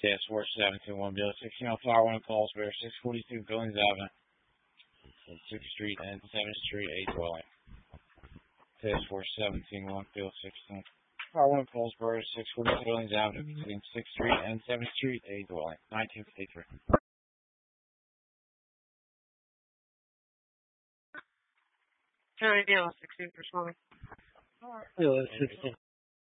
Task Force 721 Bill 1605 calls for 642 Billings Avenue, 6th Street and 7th Street, A dwelling. Task Force 721 Bill 1605 calls for 642 Billings Avenue, between 6th Street and 7th Street, A dwelling, 1953. County Deal 16 for Swimming. Bill 16.